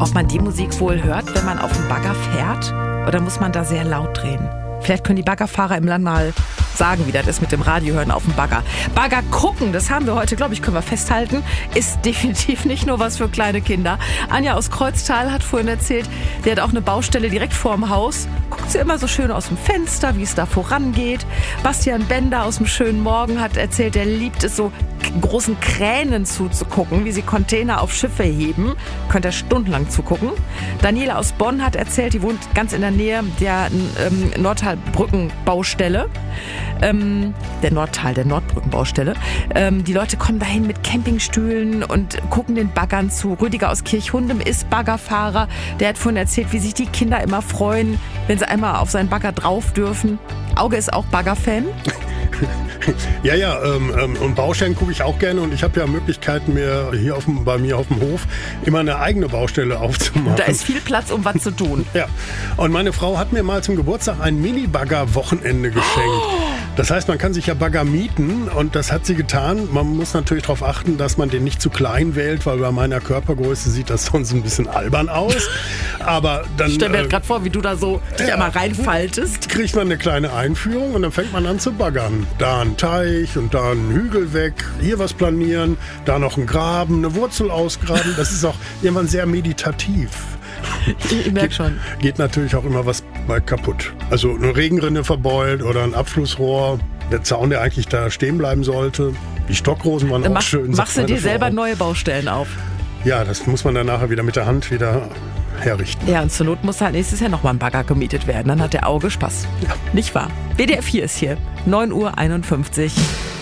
ob man die Musik wohl hört, wenn man auf dem Bagger fährt, oder muss man da sehr laut drehen? Vielleicht können die Baggerfahrer im Land mal sagen, wie das ist mit dem Radio hören auf dem Bagger. Bagger gucken, das haben wir heute, glaube ich, können wir festhalten, ist definitiv nicht nur was für kleine Kinder. Anja aus Kreuztal hat vorhin erzählt, die hat auch eine Baustelle direkt vorm Haus. Guckt sie immer so schön aus dem Fenster, wie es da vorangeht. Bastian Bender aus dem schönen Morgen hat erzählt, er liebt es so, großen Kränen zuzugucken, wie sie Container auf Schiffe heben. Könnt ihr stundenlang zugucken. Daniela aus Bonn hat erzählt, die wohnt ganz in der Nähe der Nordbrückenbaustelle. Der Nordbrückenbaustelle. Die Leute kommen dahin mit Campingstühlen und gucken den Baggern zu. Rüdiger aus Kirchhundem ist Baggerfahrer. Der hat vorhin erzählt, wie sich die Kinder immer freuen, wenn sie einmal auf seinen Bagger drauf dürfen. Auge ist auch Baggerfan. Ja, und Baustellen gucke ich auch gerne und ich habe ja Möglichkeiten, mir hier bei mir auf dem Hof immer eine eigene Baustelle aufzumachen. Da ist viel Platz, um was zu tun. Ja, und meine Frau hat mir mal zum Geburtstag ein Mini-Bagger-Wochenende geschenkt. Das heißt, man kann sich ja Bagger mieten und das hat sie getan. Man muss natürlich darauf achten, dass man den nicht zu klein wählt, weil bei meiner Körpergröße sieht das sonst ein bisschen albern aus. Aber dann, ich stelle mir gerade vor, wie du da so dich einmal reinfaltest. Kriegt man eine kleine Einführung und dann fängt man an zu baggern. Da ein Teich und da ein Hügel weg, hier was planieren, da noch ein Graben, eine Wurzel ausgraben. Das ist auch irgendwann sehr meditativ. Ich merke schon. Geht natürlich auch immer was mal kaputt. Also eine Regenrinne verbeult oder ein Abflussrohr, der Zaun, der eigentlich da stehen bleiben sollte. Die Stockrosen waren auch schön. Machst du dir selber neue Baustellen auf? Ja, das muss man dann nachher wieder mit der Hand wieder herrichten. Ja, und zur Not muss halt nächstes Jahr nochmal ein Bagger gemietet werden. Dann hat der Auge Spaß. Ja. Nicht wahr? WDR 4 ist hier. 9:51 Uhr.